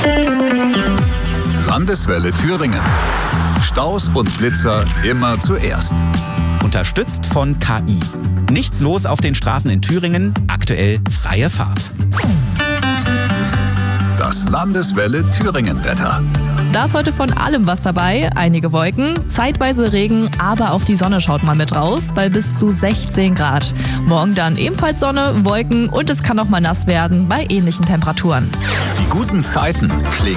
Landeswelle Thüringen. Staus und Blitzer immer zuerst. Unterstützt von KI. Nichts los auf den Straßen in Thüringen, aktuell freie Fahrt. Das Landeswelle Thüringen-Wetter. Da ist heute von allem was dabei. Einige Wolken, zeitweise Regen, aber auch die Sonne schaut mal mit raus bei bis zu 16 Grad. Morgen dann ebenfalls Sonne, Wolken und es kann auch mal nass werden bei ähnlichen Temperaturen. Die guten Zeiten klingen